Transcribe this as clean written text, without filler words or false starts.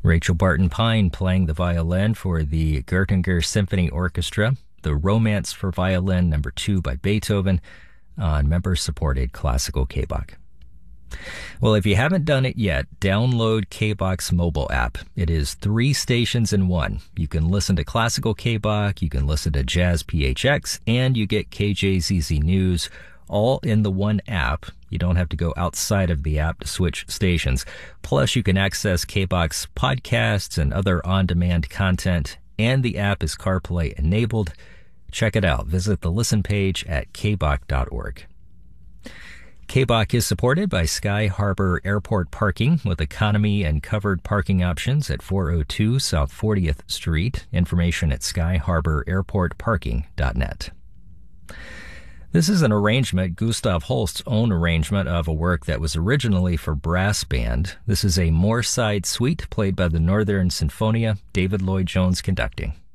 Rachel Barton Pine playing the violin for the Göttinger Symphony Orchestra, the Romance for Violin No. 2 by Beethoven, on member-supported classical KBOC. Well, if you haven't done it yet, download KBOC's mobile app. It is 3 stations in one. You can listen to classical KBOC, you can listen to Jazz PHX, and you get KJZZ News all in the one app. You don't have to go outside of the app to switch stations. Plus, you can access KBOC's podcasts and other on-demand content, and the app is CarPlay enabled. Check it out. Visit the listen page at kboc.org. KBOC is supported by Sky Harbor Airport Parking with economy and covered parking options at 402 South 40th Street. Information at skyharbor-airport-parking.net. This is an arrangement, Gustav Holst's own arrangement of a work that was originally for brass band. This is a Moorside Suite played by the Northern Sinfonia, David Lloyd Jones conducting.